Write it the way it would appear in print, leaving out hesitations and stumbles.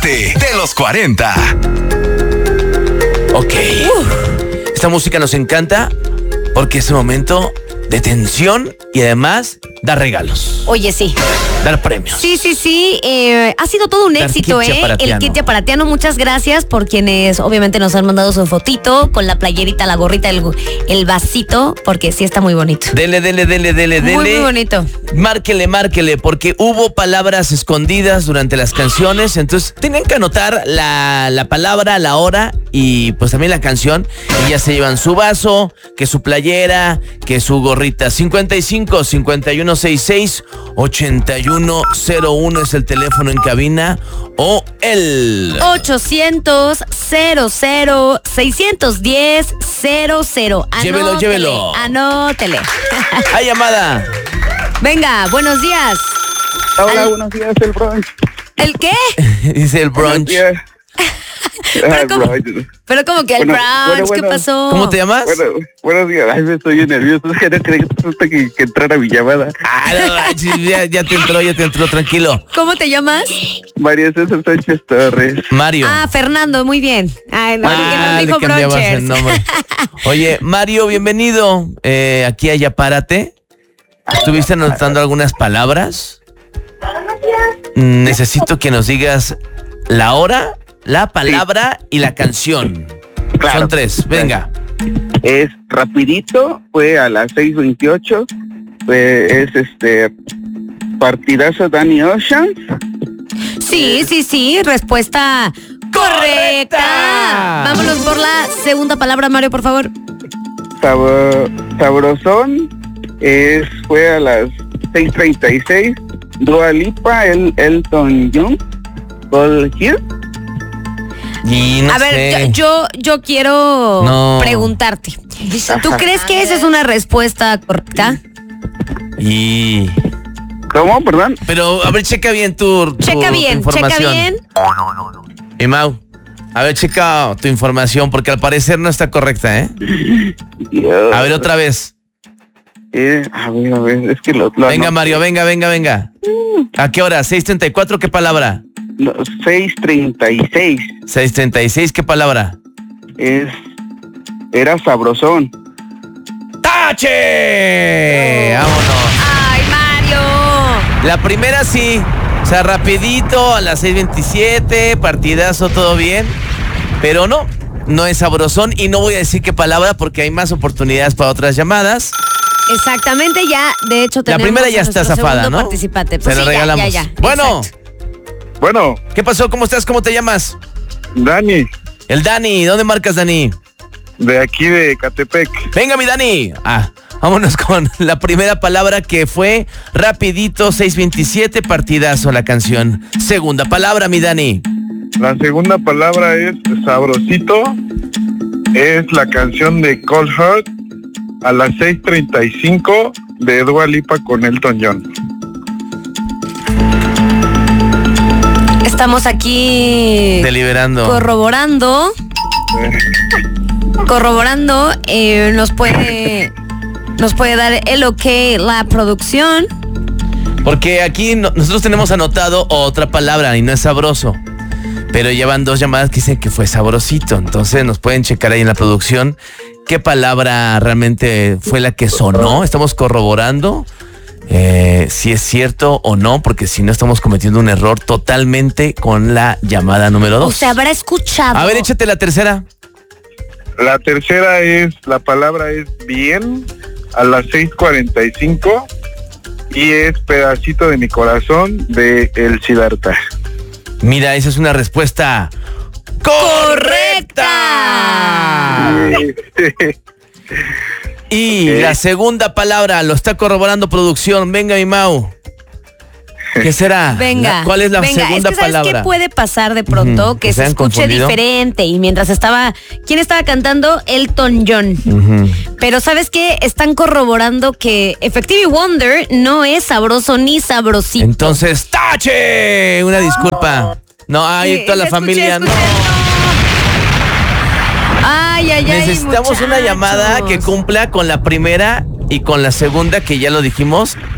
parte de los 40. Ok. Esta música nos encanta porque es un momento de tensión y además da regalos, Oye, sí. dar premios. Sí. Ha sido todo un Dar éxito, kit yaparatiano. El kit yaparatiano. Muchas gracias por quienes obviamente nos han mandado su fotito con la playerita, la gorrita, el vasito, porque sí está muy bonito. Dele. Muy bonito. Márquele, porque hubo palabras escondidas durante las canciones, entonces tenían que anotar la palabra, la hora y pues también la canción, y ya se llevan su vaso, que su playera, que su gorrita. 55 5166 8101 es el teléfono en cabina, o el 800-00-610-00. Llévelo. Anótele. ¡Hay llamada! Venga, buenos días. Hola, buenos días, el brunch. ¿El qué? Dice el Buenos brunch. días. Pero como que el brunch, ¿qué pasó? ¿Cómo te llamas? Buenos días. Ay, me estoy bien nervioso. Es que no creí que entrara mi llamada. No manches, ya te entró, tranquilo. ¿Cómo te llamas? María César Sánchez Torres. Mario. Fernando, muy bien. Ay, no, que nos le dijo cambiabas brunchers. el nombre. Oye, Mario, bienvenido aquí a Yapárate. ¿Estuviste anotando algunas palabras? Necesito que nos digas la hora, la palabra y la canción. Claro. Son 3, venga. Es rapidito, fue a las 6:28. Es partidazo Danny Ocean. Sí, respuesta correcta. Vámonos por la segunda palabra, Mario, por favor. Sabrosón. Fue a las 6:36. Dua Lipa, Elton John. Gold Hill. Y no A ver, sé. yo quiero No. preguntarte. ¿Tú crees que esa es una respuesta correcta? Y... ¿Cómo? Perdón. Pero, a ver, checa bien tu Checa bien. información. Y Mau, a ver, checa tu información, porque al parecer no está correcta, ¿eh? A ver, otra vez. A ver, es que lo Venga, anoté. Mario, venga. ¿A qué hora? ¿6:34? ¿Qué palabra? No, 6:36. 6:36, ¿qué palabra? Era sabrosón. ¡Tache! ¡Vámonos! ¡Ay, Mario! La primera sí, o sea, rapidito, a las 6:27, partidazo, todo bien, pero no es sabrosón, y no voy a decir qué palabra porque hay más oportunidades para otras llamadas. Exactamente, ya, de hecho, La tenemos primera ya a está nuestro zafada, segundo ¿no? participante. Se Pues la sí, regalamos. Ya. Bueno, Exacto. Bueno, ¿qué pasó? ¿Cómo estás? ¿Cómo te llamas? Dani, El Dani. ¿Dónde marcas, Dani? de aquí de Catepec. Venga, mi Dani. Vámonos con la primera palabra, que fue rapidito, 6:27, partidazo la canción. Segunda palabra, mi Dani. La segunda palabra es sabrosito. Es la canción de Cold Heart a las 6:35 de Dua Lipa con Elton John. Estamos aquí Deliberando. corroborando. Nos puede dar el ok la producción. Porque aquí nosotros tenemos anotado otra palabra y no es sabroso. Pero llevan 2 llamadas que dicen que fue sabrosito. Entonces nos pueden checar ahí en la producción qué palabra realmente fue la que sonó. Estamos corroborando si es cierto o no, porque si no estamos cometiendo un error totalmente con la llamada número 2. O sea, habrá escuchado. A ver, échate la tercera. La tercera la palabra es bien a las 6:45 y es pedacito de mi corazón de El Siddhartha. Mira, esa es una respuesta correcta. Y la segunda palabra lo está corroborando producción. Venga, mi Mau. ¿Qué será? Venga. ¿Cuál es la venga, segunda es que ¿sabes palabra? qué puede pasar de pronto? Ujú, Que que se se hayan escuche confundido. diferente. Y mientras ¿quién estaba cantando? Elton John. Pero ¿sabes qué? Están corroborando que Effective Wonder no es sabroso ni sabrosito. Entonces, ¡tache! Una disculpa. No, hay Sí, toda la escuché, familia, no. Ay, Necesitamos una llamada que cumpla con la primera y con la segunda, que ya lo dijimos.